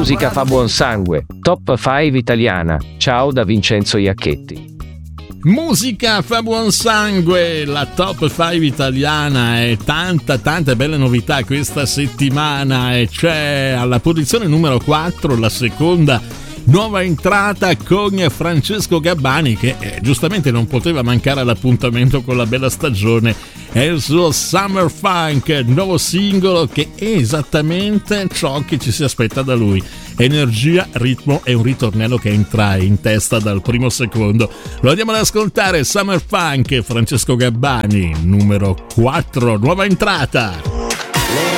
Musica fa buon sangue, top 5 italiana. Ciao da Vincenzo Iacchetti. Musica fa buon sangue, la top 5 italiana, e tante belle novità questa settimana. E c'è alla posizione numero 4 la seconda nuova entrata con Francesco Gabbani, che giustamente non poteva mancare all'appuntamento con la bella stagione. È il suo Summer Funk, nuovo singolo che è esattamente ciò che ci si aspetta da lui. Energia, ritmo e un ritornello che entra in testa dal primo secondo. Lo andiamo ad ascoltare, Summer Funk, Francesco Gabbani, numero 4, nuova entrata.